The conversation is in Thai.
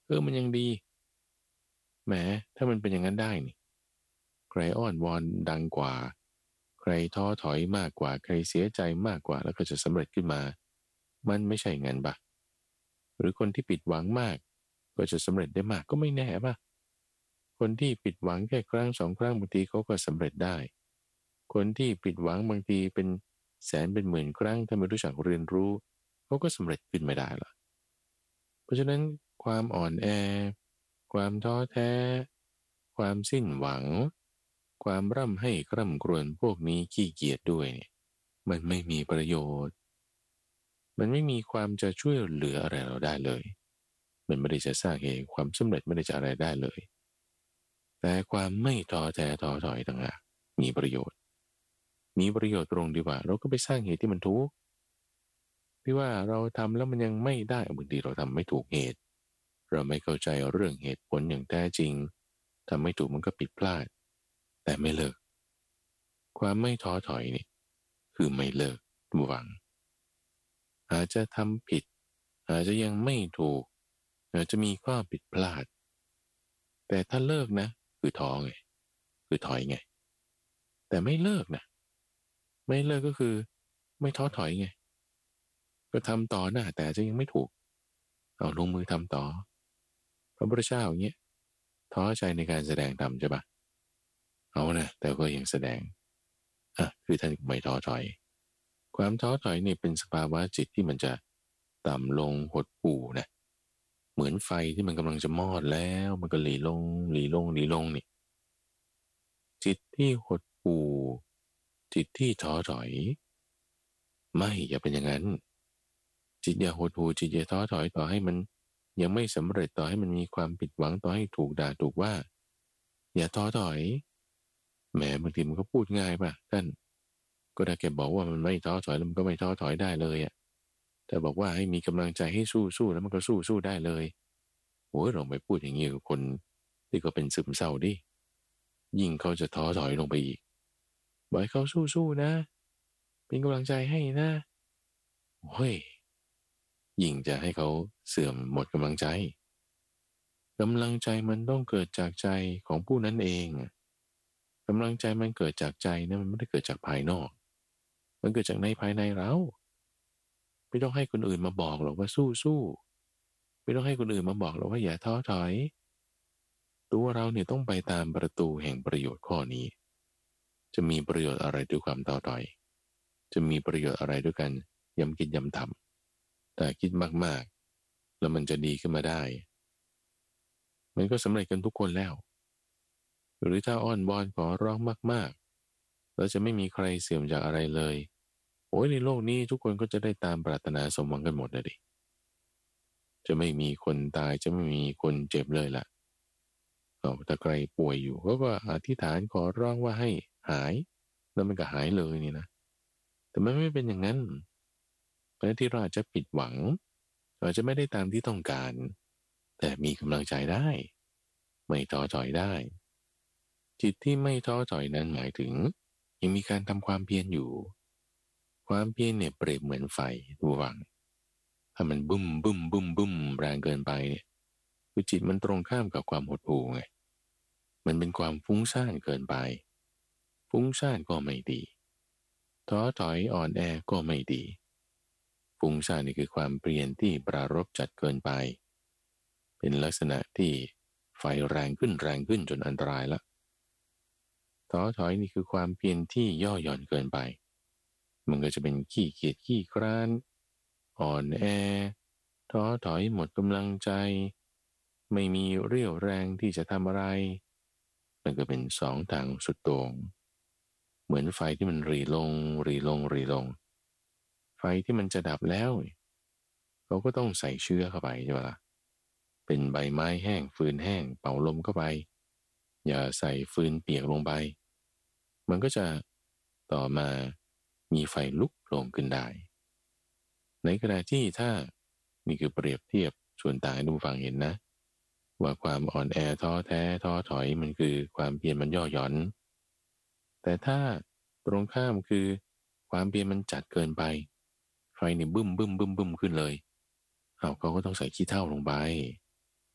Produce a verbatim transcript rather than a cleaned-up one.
เออมันยังดีแหมถ้ามันเป็นอย่างนั้นได้นี่ใครอ้อนวอนดังกว่าใครท้อถอยมากกว่าใครเสียใจมากกว่าแล้วก็จะสำเร็จขึ้นมามันไม่ใช่งั้นปะหรือคนที่ผิดหวังมากก็จะสำเร็จได้มากก็ไม่แน่ปะคนที่ผิดหวังแค่ครั้งสองครั้งบางทีเขาก็สำเร็จได้คนที่ผิดหวังบางทีเป็นแสนเป็นหมื่นครั้งถ้าไม่รู้จักเรียนรู้เขาก็สำเร็จขึ้นไม่ได้หรอกเพราะฉะนั้นความอ่อนแอความท้อแท้ความสิ้นหวังความร่ำให้คร่ำครวญพวกนี้ขี้เกียจด้วยเนี่ยมันไม่มีประโยชน์มันไม่มีความจะช่วยเหลืออะไรเราได้เลยมันไม่ได้จะสร้างเหตุความสำเร็จไม่ได้จะอะไรได้เลยแต่ความไม่ท้อแท้ท้อถอยต่างหากมีประโยชน์มีประโยชน์ตรงดีกว่าเราก็ไปสร้างเหตุที่มันทุกข์พี่ว่าเราทำแล้วมันยังไม่ได้บางทีเราทำไม่ถูกเหตุเราไม่เข้าใจเรื่องเหตุผลอย่างแท้จริงทำไม่ถูกมันก็ผิดพลาดแต่ไม่เลิกความไม่ท้อถอยนี่คือไม่เลิกหวังอาจจะทำผิดอาจจะยังไม่ถูกอาจจะมีข้อผิดพลาดแต่ถ้าเลิกนะคือท้อไงคือถอยไงแต่ไม่เลิกนะไม่เลิกก็คือไม่ท้อถอยไงก็ทำต่อหน้าแต่อาจจะยังไม่ถูกเอาลงมือทำต่อพระพุทธเจ้าอย่างเงี้ยท้อใจในการแสดงธรรมใช่ปะเอานะแต่ก็ยังแสดงอ่ะคือท่านไม่ท้อถอยความท้อถอยนี่เป็นสภาวะจิตที่มันจะต่ำลงหดหู่นะเหมือนไฟที่มันกำลังจะมอดแล้วมันก็หลีลงหลีลงหลีลงนี่จิตที่หดหู่จิตที่ท้อถอยไม่อย่าเป็นอย่างนั้นจิตอย่าหดหู่จิตอย่าท้อถอยต่อให้มันยังไม่สำเร็จต่อให้มันมีความผิดหวังต่อให้ถูกด่าถูกว่าอย่าท้อถอยแหมบางทีมันก็พูดง่ายป่ะท่านก็ได้แค่บอกว่ามันไม่ท้อถอยแล้วมันก็ไม่ท้อถอยได้เลยอ่ะแต่บอกว่าให้มีกำลังใจให้สู้สู้แล้วมันก็สู้สู้ได้เลยโอ้ยเราไปพูดอย่างนี้กับคนที่ก็เป็นซึมเศร้าดิยิ่งเขาจะท้อถอยลงไปอีกบอกให้เขาสู้สู้นะเป็นกำลังใจให้นะเฮ้ยยิ่งจะให้เขาเสื่อมหมดกำลังใจกำลังใจมันต้องเกิดจากใจของผู้นั้นเองกำลังใจมันเกิดจากใจนะมันไม่ได้เกิดจากภายนอกมันเกิดจากในภายในเราไม่ต้องให้คนอื่นมาบอกหรอกว่าสู้สู้ไม่ต้องให้คนอื่นมาบอกหรอกว่าอย่าท้อถอยตัวเราเนี่ยต้องไปตามประตูแห่งประโยชน์ข้อนี้จะมีประโยชน์อะไรด้วยความท้อถอยจะมีประโยชน์อะไรด้วยกันย้ำคิดย้ำทำแต่คิดมากๆแล้วมันจะดีขึ้นมาได้มันก็สำเร็จกันทุกคนแล้วหรือถ้าอ้อนวอนขอร้องมากๆแล้วจะไม่มีใครเสื่อมจากอะไรเลยโอ้ยในโลกนี้ทุกคนก็จะได้ตามปรารถนาสมหวังกันหมดเลยดิจะไม่มีคนตายจะไม่มีคนเจ็บเลยล่ะเอาถ้าใครป่วยอยู่เขาก็อธิษฐานขอร้องว่าให้หายแล้วมันก็หายเลยนี่นะแต่มันไม่เป็นอย่างนั้นเพราะที่เราอาจจะผิดหวังอาจจะไม่ได้ตามที่ต้องการแต่มีกำลังใจได้ไม่ท้อถอยได้จิตที่ไม่ท้อถอยนั้นหมายถึงยังมีการทำความเพียรอยู่ความเพียรเนี่ยเปรียบเหมือนไฟระวังถ้ามันบึ้มบึ้มบึ้มบึ้มแรงเกินไปเนี่ยคือจิตมันตรงข้ามกับความหดหู่ไงมันเป็นความฟุ้งซ่านเกินไปฟุ้งซ่านก็ไม่ดีท้อถอยอ่อนแอก็ไม่ดีฟุ้งซ่านนี่คือความเปลี่ยนที่ปรารภจัดเกินไปเป็นลักษณะที่ไฟแรงขึ้นแรงขึ้นจนอันตรายละท้อถอยนี่คือความเพียรที่ย่อหย่อนเกินไปมันก็จะเป็นขี้เกียจขี้คร้านอ่อนแอท้อถอยหมดกำลังใจไม่มีเรี่ยวแรงที่จะทำอะไรมันก็เป็นสองทางสุดโต่งเหมือนไฟที่มันรีลงรีลงรีลงไฟที่มันจะดับแล้วเขาก็ต้องใส่เชื้อเข้าไปใช่ไหมล่ะเป็นใบไม้แห้งฟืนแห้งเป่าลมเข้าไปอย่าใส่ฟืนเปียกลงไปมันก็จะต่อมามีไฟลุกโผล่ขึ้นได้ในขณะที่ถ้านี่คือเปรียบเทียบส่วนต่างให้ดูฟังเห็นนะว่าความอ่อนแอท้อแท้ท้อถอยมันคือความเพียรมันย่อหย่อนแต่ถ้าตรงข้ามคือความเพียรมันจัดเกินไปไฟนี่บึ้มบึ้มบึ้มบึ้มขึ้นเลยเอาเขาก็ต้องใส่ขี้เถ้าลงไป